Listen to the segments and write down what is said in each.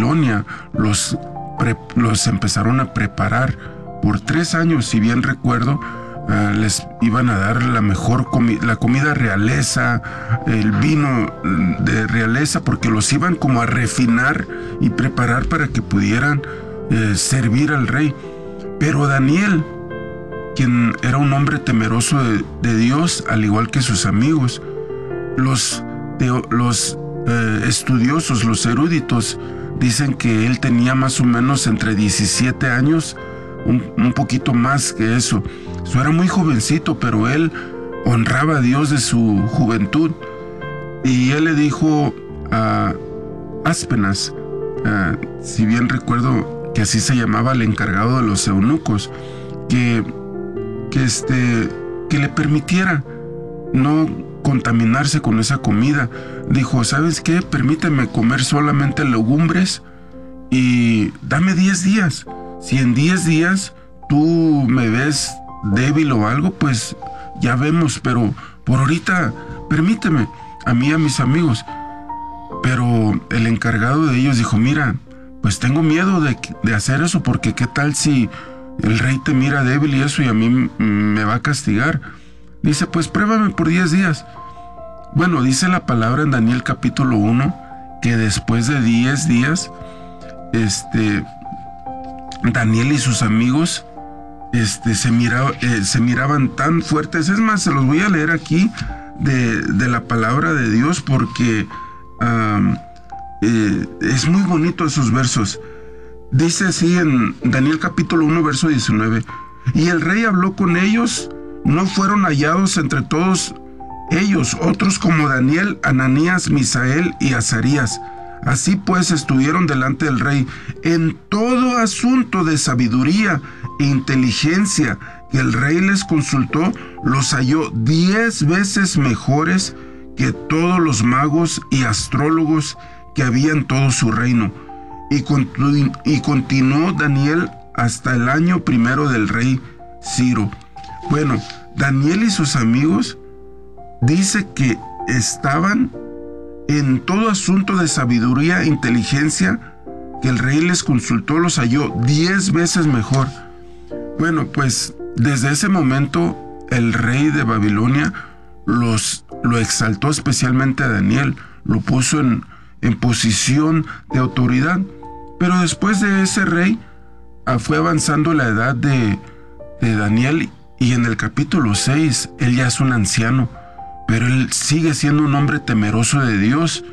Babilonia los empezaron a preparar por 3 años, si bien recuerdo. Les iban a dar la mejor la comida realeza, el vino de realeza, porque los iban como a refinar y preparar para que pudieran servir al rey. Pero Daniel, quien era un hombre temeroso de Dios, al igual que sus amigos, los estudiosos, los eruditos, dicen que él tenía más o menos entre 17 años, un poquito más que eso. Era muy jovencito, pero él honraba a Dios de su juventud. Y él le dijo a Aspenas, si bien recuerdo que así se llamaba el encargado de los eunucos, que le permitiera no contaminarse con esa comida. Dijo, ¿sabes qué? Permíteme comer solamente legumbres y dame 10 días. Si en 10 días tú me ves débil o algo, pues ya vemos, pero por ahorita permíteme, a mí y a mis amigos. Pero el encargado de ellos dijo, mira, pues tengo miedo de hacer eso, porque qué tal si el rey te mira débil y eso, y a mí me va a castigar. Dice, pues pruébame por 10 días. Bueno, dice la palabra en Daniel capítulo 1 que después de 10 días, Daniel y sus amigos se miraban tan fuertes. Es más, se los voy a leer aquí de la palabra de Dios, porque es muy bonito esos versos. Dice así en Daniel capítulo 1 verso 19: y el rey habló con ellos, no fueron hallados entre todos ellos otros como Daniel, Ananías, Misael y Azarías. Así pues estuvieron delante del rey en todo asunto de sabiduría e inteligencia que el rey les consultó, los halló 10 veces mejores que todos los magos y astrólogos que había en todo su reino. Y continuó Daniel hasta el año primero del rey Ciro. Bueno, Daniel y sus amigos dice que estaban en todo asunto de sabiduría e inteligencia que el rey les consultó, los halló 10 veces mejor. Bueno, pues desde ese momento el rey de Babilonia lo exaltó especialmente a Daniel, lo puso en posición de autoridad. Pero después de ese rey fue avanzando la edad de Daniel, y en el capítulo 6 él ya es un anciano, pero él sigue siendo un hombre temeroso de Dios,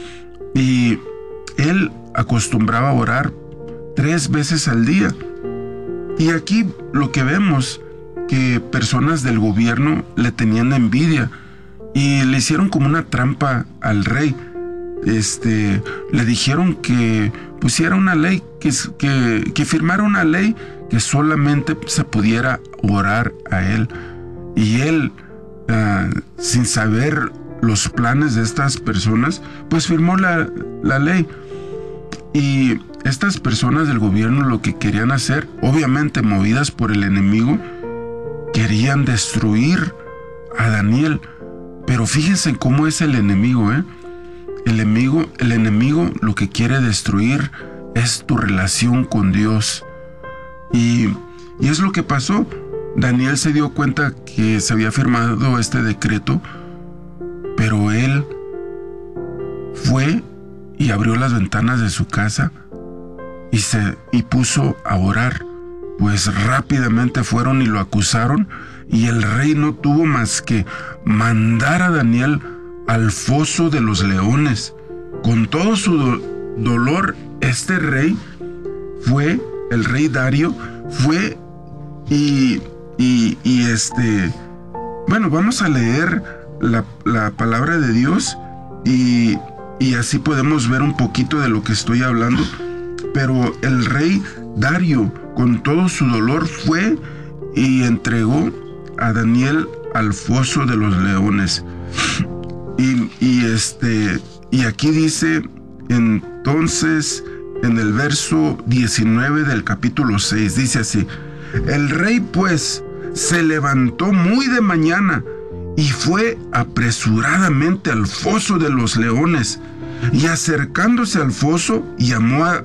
y él acostumbraba a orar 3 veces al día. Y aquí lo que vemos, que personas del gobierno le tenían envidia y le hicieron como una trampa al rey. Le dijeron que pusiera una ley, que firmara una ley que solamente se pudiera orar a él. Y él, sin saber los planes de estas personas, pues firmó la ley. Y estas personas del gobierno lo que querían hacer, obviamente movidas por el enemigo, querían destruir a Daniel. Pero fíjense cómo es el enemigo, El enemigo lo que quiere destruir es tu relación con Dios. Y es lo que pasó. Daniel se dio cuenta que se había firmado este decreto, pero él fue y abrió las ventanas de su casa y puso a orar. Pues rápidamente fueron y lo acusaron, y el rey no tuvo más que mandar a Daniel al foso de los leones. Con todo su dolor, este rey fue, el rey Darío fue bueno, vamos a leer la palabra de Dios y así podemos ver un poquito de lo que estoy hablando. Pero el rey Darío, con todo su dolor, fue y entregó a Daniel al foso de los leones. Y aquí dice entonces en el verso 19 del capítulo 6, dice así: el rey pues se levantó muy de mañana y fue apresuradamente al foso de los leones, y acercándose al foso llamó